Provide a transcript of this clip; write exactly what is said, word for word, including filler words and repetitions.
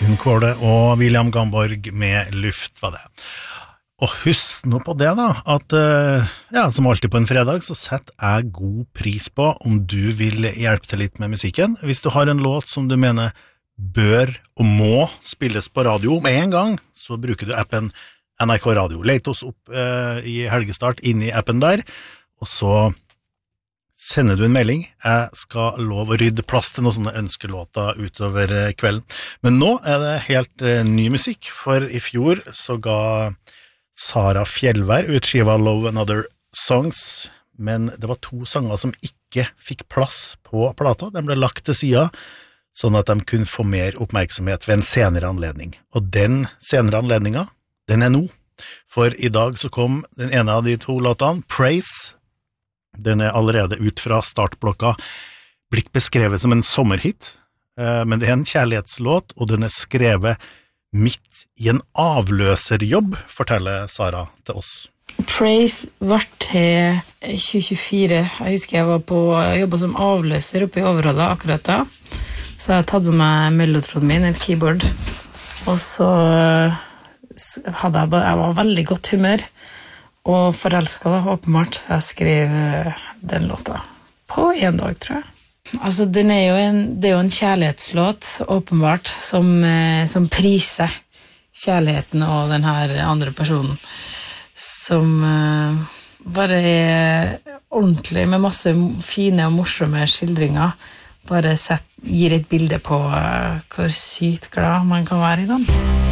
Gunn Kvåle og William Gamborg med Luft var det. Og husk nå på det da, at ja, som alltid på en fredag så setter jeg god pris på om du vil hjelpe til litt med musikken. Hvis du har en låt som du mener bør og må spilles på radio med en gang, så bruker du appen N R K Radio. Let oss opp eh, i helgestart inn i appen der, og så sender du en melding. Jeg skal lov å rydde plass til noen sånne ønskelåter utover kvelden. Men nå er det helt eh, ny musikk, for i fjor så ga Sara Fjellvær utskiva Love and Other Songs, men det var to sanger som ikke fikk plass på plata. De ble lagt til siden, sånn at de kunne få mer oppmerksomhet ved en senere anledning. Og den senere anledningen, den er nå. For i dag så kom den ene av de to låtene, Praise. Den er allerede ut fra startblokka blitt beskrevet som en sommerhit, men det er en kjærlighetslåt, og den er skrevet midt i en avløserjobb, forteller Sara til oss. Praise var til tjue tjuefire. Jeg husker jeg var på jobbet som avløser oppe i Overhalla akkurat da. Så jeg tatt med meg mellotronen min, et keyboard. Og så hadde jeg, jeg var veldig godt humør. Og forelsket da, åpenbart, så jeg skrev den låta på en dag, tror jeg. Altså, den er jo en, det er jo en kjærlighetslåt, åpenbart, som, som priser kjærligheten og den her andre personen, som uh, bare er ordentlig, med masse fine og morsomme skildringer, bare sett, gir et bilde på uh, hvor sykt glad man kan være i den.